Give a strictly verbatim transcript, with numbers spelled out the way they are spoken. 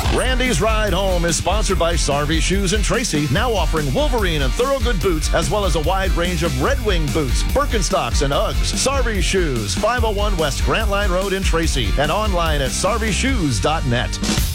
Randy's Ride Home is sponsored by Sarvey Shoes in Tracy, now offering Wolverine and Thorogood boots, as well as a wide range of Red Wing boots, Birkenstocks, and Uggs. Sarvey Shoes, five oh one West Grant Line Road in Tracy, and online at sarvey shoes dot net.